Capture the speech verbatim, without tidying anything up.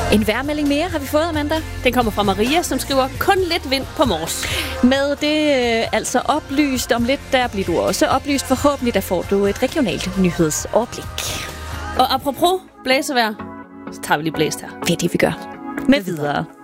En vejrmelding mere har vi fået, Amanda. Den kommer fra Maria, som skriver kun lidt vind på Mors. Med det øh, altså oplyst om lidt, der bliver du også oplyst. Forhåbentlig, der får du et regionalt nyhedsoverblik. Og apropos blæsevejr, så tager vi lige blæst her. Det er det, vi gør. Med videre.